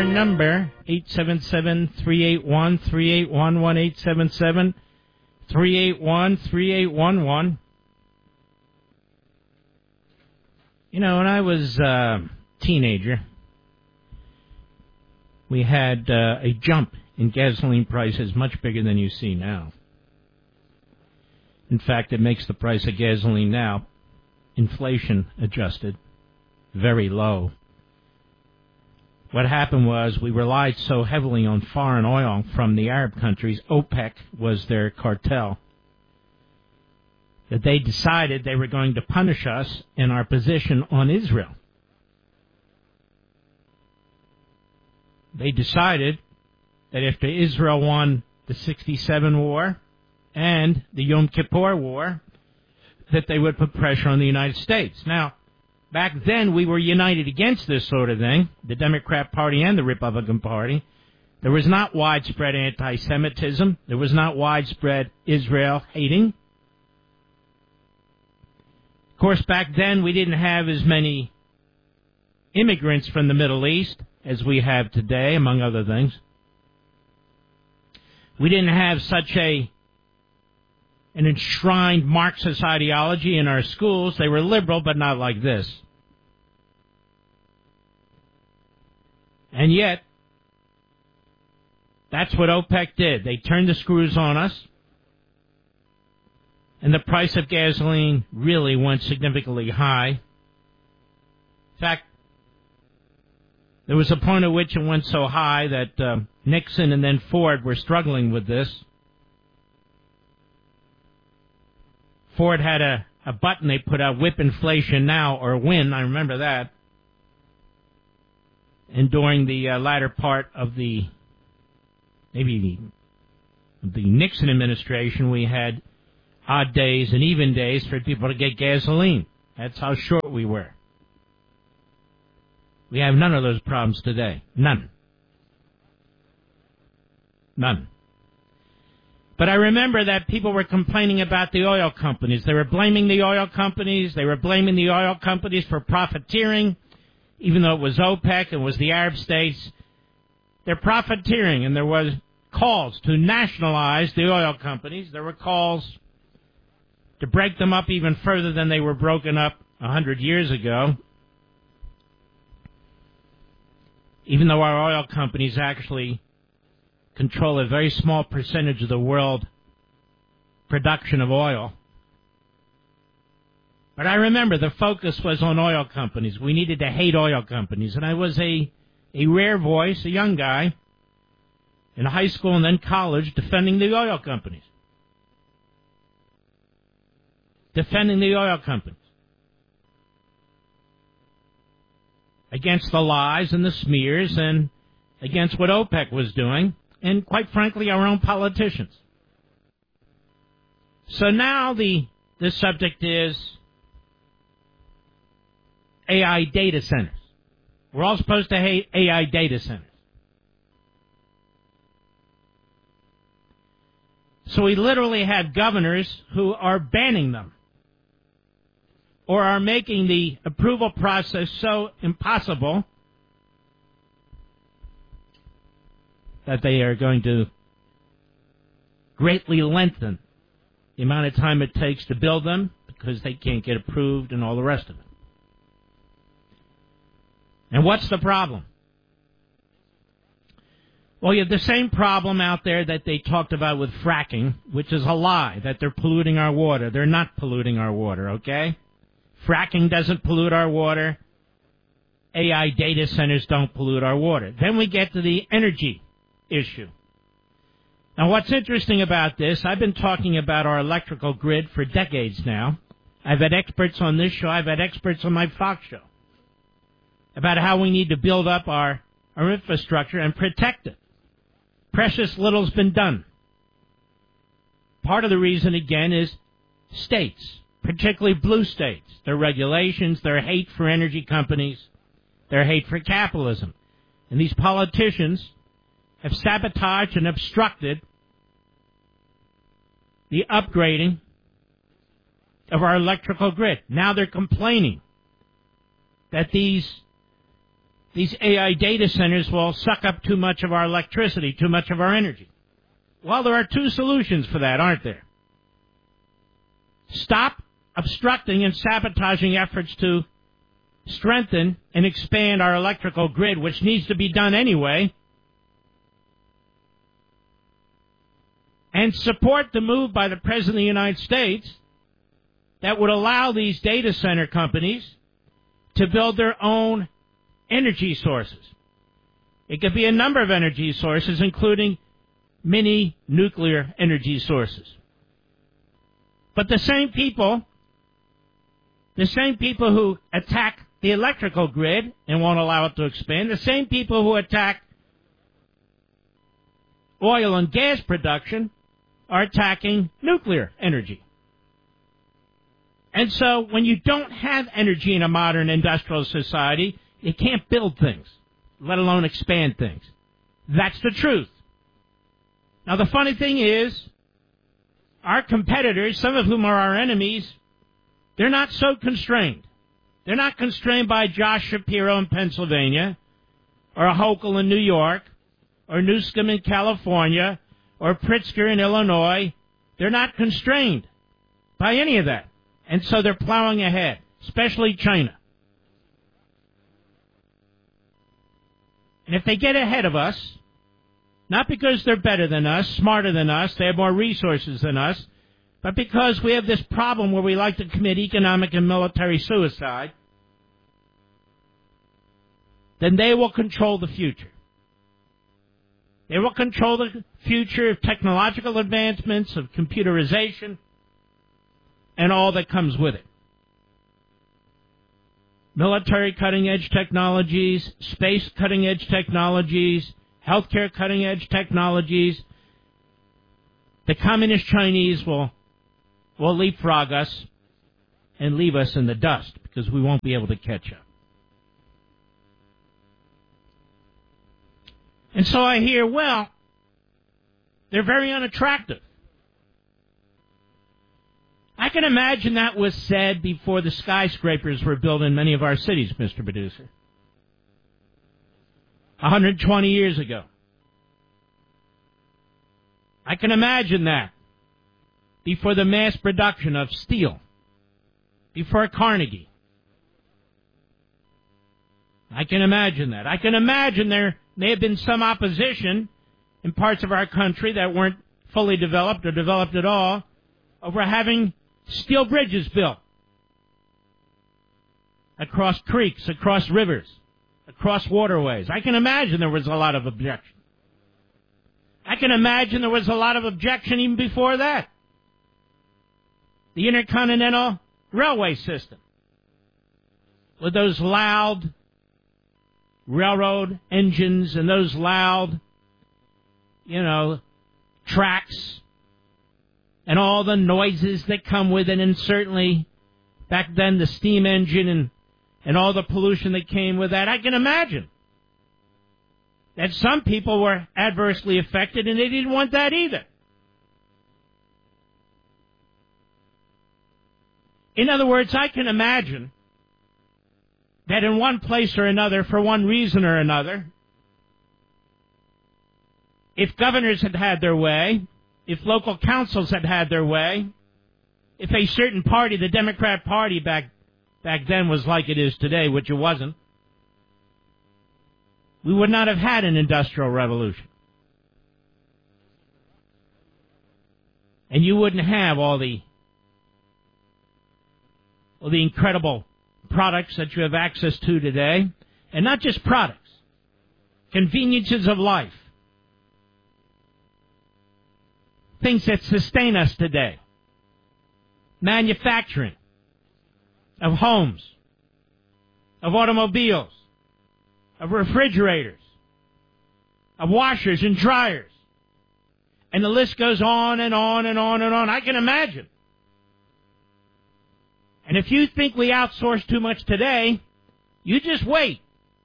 our number, 877-381-3811, 877-381-3811. You know, when I was a teenager, we had a jump in gasoline prices much bigger than you see now. In fact, it makes the price of gasoline now, inflation adjusted, very low. What happened was we relied so heavily on foreign oil from the Arab countries, OPEC was their cartel, that they decided they were going to punish us in our position on Israel. They decided that if Israel won the 67 war and the Yom Kippur war, that they would put pressure on the United States. Now, back then we were united against this sort of thing, the Democrat Party and the Republican Party. There was not widespread anti-Semitism. There was not widespread Israel hating. Of course, back then we didn't have as many immigrants from the Middle East as we have today, among other things. We didn't have such an enshrined Marxist ideology in our schools. They were liberal, but not like this. And yet, that's what OPEC did. They turned the screws on us, and the price of gasoline really went significantly high. In fact, there was a point at which it went so high that Nixon and then Ford were struggling with this. Ford had a button they put out, whip inflation now or win. I remember that. And during the latter part of the Nixon administration, we had odd days and even days for people to get gasoline. That's how short we were. We have none of those problems today. None. None. But I remember that people were complaining about the oil companies. They were blaming the oil companies. They were blaming the oil companies for profiteering, even though it was OPEC and was the Arab states. They're profiteering, and there was calls to nationalize the oil companies. There were calls to break them up even further than they were broken up 100 years ago. Even though our oil companies actually control a very small percentage of the world production of oil. But I remember the focus was on oil companies. We needed to hate oil companies. And I was a rare voice, a young guy, in high school and then college, defending the oil companies. Defending the oil companies. Against the lies and the smears and against what OPEC was doing, and quite frankly, our own politicians. So now the subject is AI data centers. We're all supposed to hate AI data centers. So we literally have governors who are banning them or are making the approval process so impossible that they are going to greatly lengthen the amount of time it takes to build them because they can't get approved and all the rest of it. And what's the problem? Well, you have the same problem out there that they talked about with fracking, which is a lie, that they're polluting our water. They're not polluting our water, okay? Fracking doesn't pollute our water. AI data centers don't pollute our water. Then we get to the energy issue. Now, what's interesting about this, I've been talking about our electrical grid for decades now. I've had experts on this show. I've had experts on my Fox show about how we need to build up our infrastructure and protect it. Precious little's been done. Part of the reason, again, is states, particularly blue states, their regulations, their hate for energy companies, their hate for capitalism. And these politicians have sabotaged and obstructed the upgrading of our electrical grid. Now they're complaining that these these AI data centers will suck up too much of our electricity, too much of our energy. Well, there are two solutions for that, aren't there? Stop obstructing and sabotaging efforts to strengthen and expand our electrical grid, which needs to be done anyway, and support the move by the President of the United States that would allow these data center companies to build their own energy sources. It could be a number of energy sources, including mini nuclear energy sources. But the same people who attack the electrical grid and won't allow it to expand, the same people who attack oil and gas production are attacking nuclear energy. And so when you don't have energy in a modern industrial society, you can't build things, let alone expand things. That's the truth. Now, the funny thing is, our competitors, some of whom are our enemies, they're not so constrained. They're not constrained by Josh Shapiro in Pennsylvania, or Hochul in New York, or Newsom in California, or Pritzker in Illinois. They're not constrained by any of that. And so they're plowing ahead, especially China. And if they get ahead of us, not because they're better than us, smarter than us, they have more resources than us, but because we have this problem where we like to commit economic and military suicide, then they will control the future. They will control the future of technological advancements, of computerization, and all that comes with it. Military cutting-edge technologies, space cutting-edge technologies, healthcare cutting-edge technologies. The communist Chinese will leapfrog us and leave us in the dust because we won't be able to catch up. And so I hear, well, they're very unattractive. I can imagine that was said before the skyscrapers were built in many of our cities, Mr. Producer. 120 years ago. I can imagine that before the mass production of steel, before Carnegie. I can imagine that. I can imagine there may have been some opposition in parts of our country that weren't fully developed or developed at all over having steel bridges built across creeks, across rivers, across waterways. I can imagine there was a lot of objection. I can imagine there was a lot of objection even before that. The Intercontinental Railway System, with those loud railroad engines and those loud, tracks and all the noises that come with it, and certainly back then the steam engine and all the pollution that came with that. I can imagine that some people were adversely affected and they didn't want that either. In other words, I can imagine that in one place or another, for one reason or another, if governors had had their way, if local councils had had their way, if a certain party, the Democrat Party back then was like it is today, which it wasn't, we would not have had an industrial revolution. And you wouldn't have all the incredible products that you have access to today. And not just products, conveniences of life. Things that sustain us today. Manufacturing of homes, of automobiles, of refrigerators, of washers and dryers. And the list goes on and on and on and on. I can imagine. And if you think we outsource too much today, you just wait.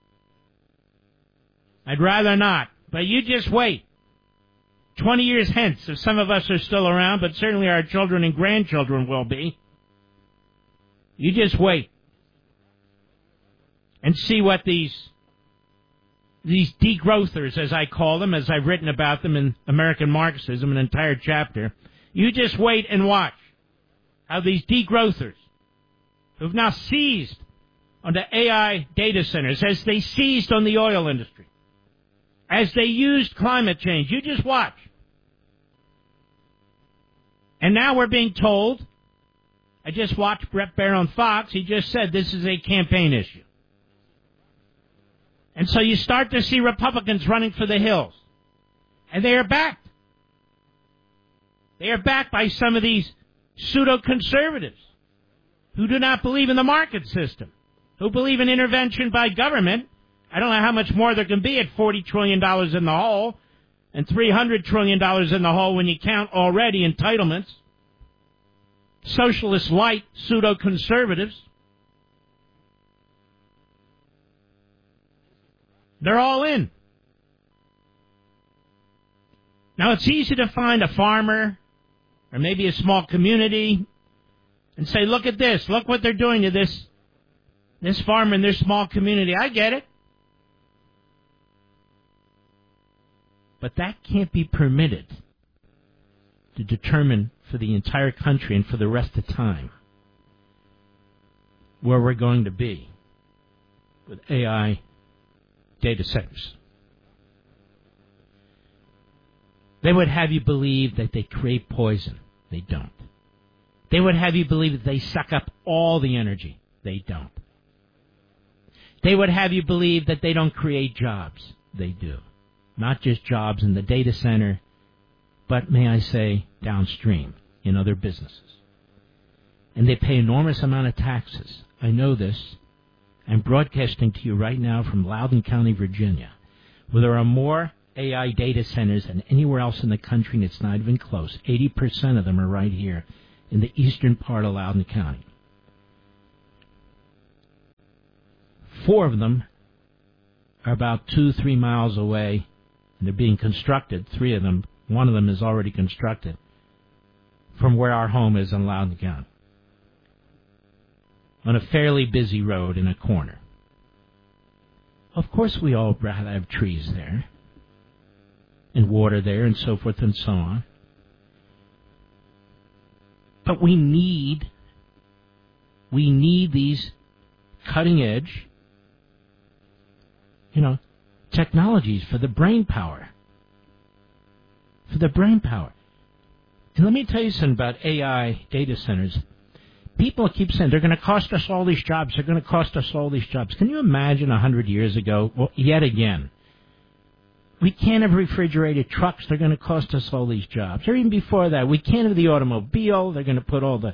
I'd rather not, but you just wait. 20 years hence, if some of us are still around, but certainly our children and grandchildren will be, you just wait and see what these these degrowthers, as I call them, as I've written about them in American Marxism, an entire chapter, you just wait and watch how these degrowthers, who've now seized on the AI data centers, as they seized on the oil industry, as they used climate change, you just watch. And now we're being told, I just watched Brett Baier on Fox, he just said this is a campaign issue. And so you start to see Republicans running for the hills. And they are backed. They are backed by some of these pseudo-conservatives who do not believe in the market system, who believe in intervention by government. I don't know how much more there can be at $40 trillion in the hole and $300 trillion in the hole when you count already entitlements. Socialist light pseudo-conservatives. They're all in. Now, it's easy to find a farmer or maybe a small community and say, look at this. Look what they're doing to this farmer in this small community. I get it. But that can't be permitted to determine for the entire country and for the rest of time where we're going to be with AI data centers. They would have you believe that they create poison. They don't. They would have you believe that they suck up all the energy. They don't. They would have you believe that they don't create jobs. They do. Not just jobs in the data center, but, may I say, downstream in other businesses. And they pay enormous amount of taxes. I know this. I'm broadcasting to you right now from Loudoun County, Virginia, where there are more AI data centers than anywhere else in the country, and it's not even close. 80% of them are right here in the eastern part of Loudoun County. 4 of them are about 2-3 miles away, and they're being constructed. 3 of them, 1 of them is already constructed, from where our home is in Loudoun County, on a fairly busy road in a corner. Of course, we all rather have trees there, and water there, and so forth and so on. But we need these cutting-edge, technologies for the brain power. For the brain power. And let me tell you something about AI data centers. People keep saying they're going to cost us all these jobs. They're going to cost us all these jobs. Can you imagine 100 years ago? Well, yet again, we can't have refrigerated trucks. They're going to cost us all these jobs. Or even before that, we can't have the automobile. They're going to put all the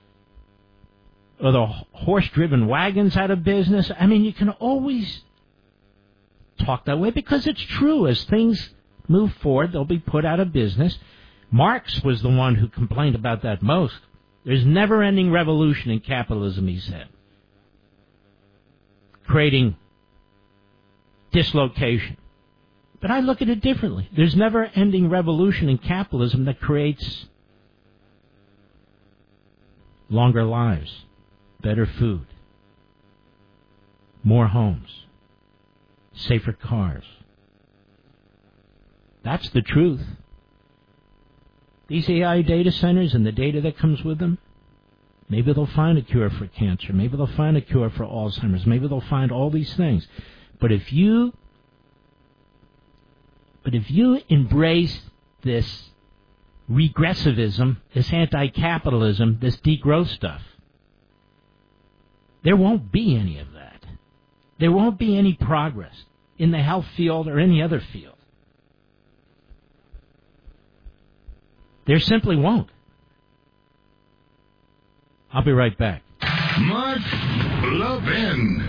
horse-driven wagons out of business. I mean, you can always talk that way because it's true. As things move forward, they'll be put out of business. Marx was the one who complained about that most. There's never-ending revolution in capitalism, he said, creating dislocation. But I look at it differently. There's never-ending revolution in capitalism that creates longer lives, better food, more homes, safer cars. That's the truth. These AI data centers and the data that comes with them, maybe they'll find a cure for cancer. Maybe they'll find a cure for Alzheimer's. Maybe they'll find all these things. But if you embrace this regressivism, this anti-capitalism, this degrowth stuff, there won't be any of that. There won't be any progress in the health field or any other field. There simply won't. I'll be right back. Mark Levin.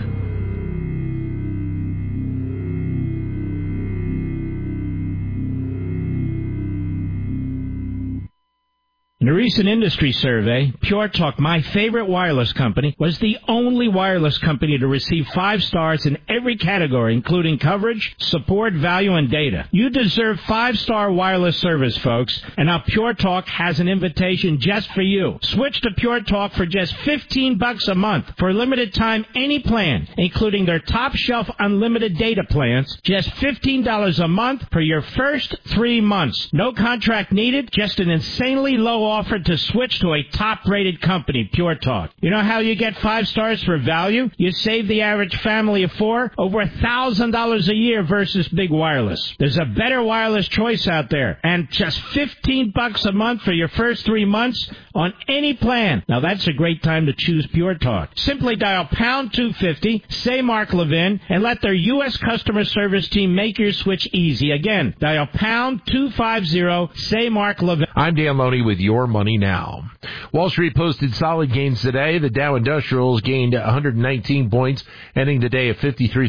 In a recent industry survey, Pure Talk, my favorite wireless company, was the only wireless company to receive 5 stars in every category, including coverage, support, value, and data. You deserve 5-star wireless service, folks, and now Pure Talk has an invitation just for you. Switch to Pure Talk for just $15 a month for a limited time, any plan, including their top-shelf unlimited data plans, just $15 a month for your first 3 months. No contract needed, just an insanely low offer to switch to a top-rated company, Pure Talk. You know how you get 5 stars for value? You save the average family of 4 over $1,000 a year versus big wireless. There's a better wireless choice out there, and just $15 a month for your first 3 months on any plan. Now that's a great time to choose Pure Talk. Simply dial pound 250, say Mark Levin, and let their U.S. customer service team make your switch easy. Again, dial pound 250, say Mark Levin. I'm Dan Loney with Your Money Now. Wall Street posted solid gains today. The Dow Industrials gained 119 points, ending the day at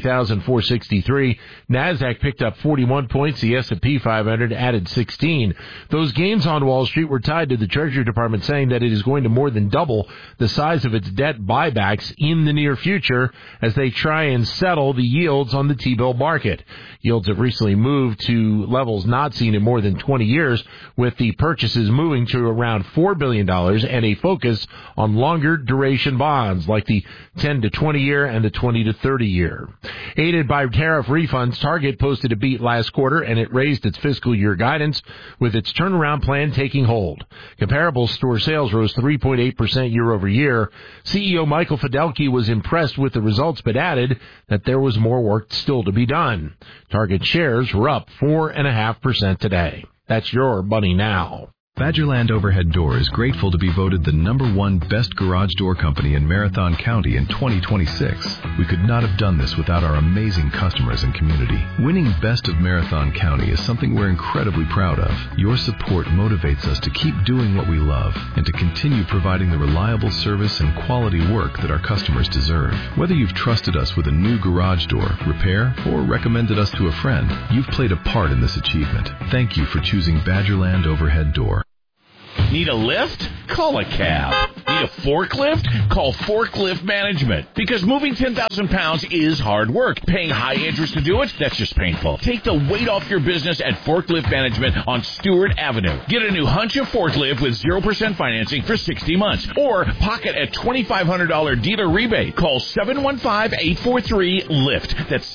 53,463. NASDAQ picked up 41 points. The S&P 500 added 16. Those gains on Wall Street were tied to the Treasury Department saying that it is going to more than double the size of its debt buybacks in the near future as they try and settle the yields on the T-bill market. Yields have recently moved to levels not seen in more than 20 years, with the purchases moving to around $4 billion and a focus on longer duration bonds like the 10 to 20 year and the 20 to 30 year. Aided by tariff refunds, Target posted a beat last quarter and it raised its fiscal year guidance with its turnaround plan taking hold. Comparable store sales rose 3.8% year over year. CEO Michael Fidelki was impressed with the results but added that there was more work still to be done. Target shares were up 4.5% today. That's Your Money Now. Badgerland Overhead Door is grateful to be voted the #1 best garage door company in Marathon County in 2026. We could not have done this without our amazing customers and community. Winning Best of Marathon County is something we're incredibly proud of. Your support motivates us to keep doing what we love and to continue providing the reliable service and quality work that our customers deserve. Whether you've trusted us with a new garage door, repair, or recommended us to a friend, you've played a part in this achievement. Thank you for choosing Badgerland Overhead Door. Need a lift? Call a cab. Need a forklift? Call Forklift Management. Because moving 10,000 pounds is hard work. Paying high interest to do it? That's just painful. Take the weight off your business at Forklift Management on Stewart Avenue. Get a new Huncha forklift with 0% financing for 60 months. Or pocket a $2,500 dealer rebate. Call 715-843-LIFT. That's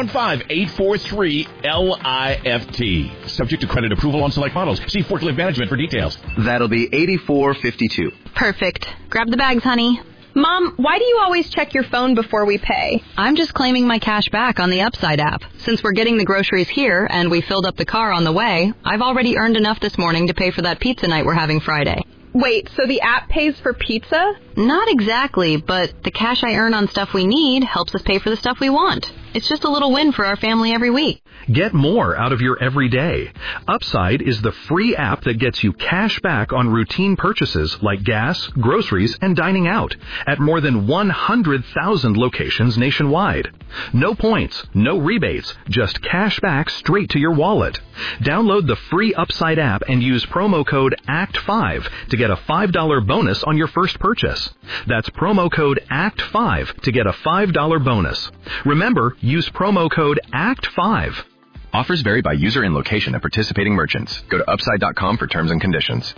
715-843-LIFT. Subject to credit approval on select models. See Forklift Management for details. That'll be $84.52. Perfect. Grab the bags, honey. Mom, why do you always check your phone before we pay? I'm just claiming my cash back on the Upside app. Since we're getting the groceries here and we filled up the car on the way, I've already earned enough this morning to pay for that pizza night we're having Friday. Wait, so the app pays for pizza? Not exactly, but the cash I earn on stuff we need helps us pay for the stuff we want. It's just a little win for our family every week. Get more out of your everyday. Upside is the free app that gets you cash back on routine purchases like gas, groceries, and dining out at more than 100,000 locations nationwide. No points, no rebates, just cash back straight to your wallet. Download the free Upside app and use promo code ACT5 to get a $5 bonus on your first purchase. That's promo code ACT5 to get a $5 bonus. Remember, use promo code ACT5. Offers vary by user and location at participating merchants. Go to upside.com for terms and conditions.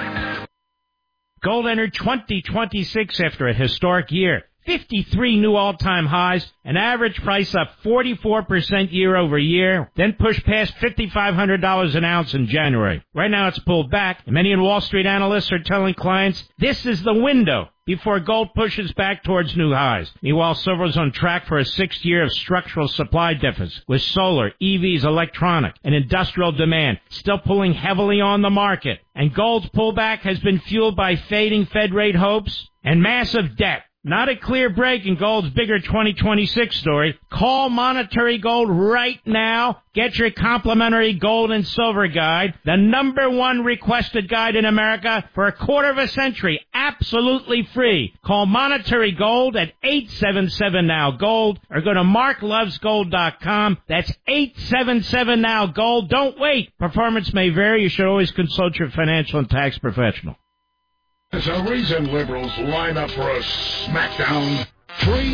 Gold entered 2026 after a historic year. 53 new all-time highs, an average price up 44% year over year, then pushed past $5,500 an ounce in January. Right now it's pulled back, and many Wall Street analysts are telling clients this is the window before gold pushes back towards new highs. Meanwhile, silver is on track for a 6th year of structural supply deficit, with solar, EVs, electronic, and industrial demand still pulling heavily on the market. And gold's pullback has been fueled by fading Fed rate hopes and massive debt. Not a clear break in gold's bigger 2026 story. Call Monetary Gold right now. Get your complimentary gold and silver guide, the #1 requested guide in America for a quarter of a century, absolutely free. Call Monetary Gold at 877-NOW-GOLD or go to marklovesgold.com. That's 877-NOW-GOLD. Don't wait. Performance may vary. You should always consult your financial and tax professional. There's a reason liberals line up for a smackdown. Free